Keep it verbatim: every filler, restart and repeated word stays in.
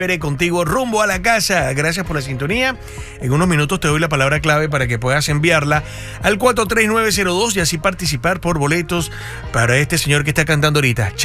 Esperé contigo rumbo a la casa. Gracias por la sintonía. En unos minutos te doy la palabra clave para que puedas enviarla al cuatro tres nueve cero dos y así participar por boletos para este señor que está cantando ahorita.